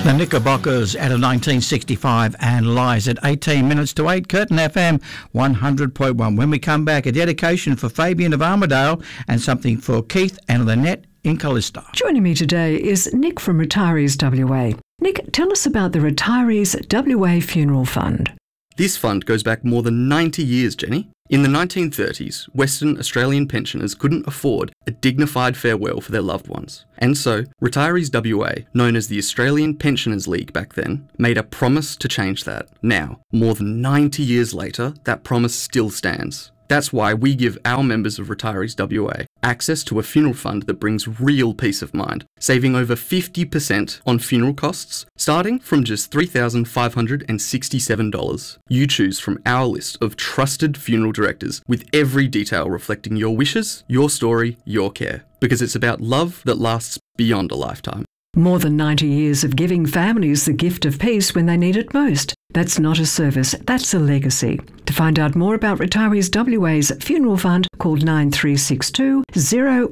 The Knickerbockers out of 1965 and Lies at 18 minutes to 8, Curtin FM 100.1. When we come back, a dedication for Fabian of Armidale and something for Keith and Lynette in Callista. Joining me today is Nick from Retirees WA. Nick, tell us about the Retirees WA Funeral Fund. This fund goes back more than 90 years, Jenny. In the 1930s, Western Australian pensioners couldn't afford a dignified farewell for their loved ones. And so, Retirees WA, known as the Australian Pensioners League back then, made a promise to change that. Now, more than 90 years later, that promise still stands. That's why we give our members of Retirees WA access to a funeral fund that brings real peace of mind, saving over 50% on funeral costs, starting from just $3,567. You choose from our list of trusted funeral directors with every detail reflecting your wishes, your story, your care, because it's about love that lasts beyond a lifetime. More than 90 years of giving families the gift of peace when they need it most. That's not a service, that's a legacy. To find out more about Retirees WA's funeral fund, call 9362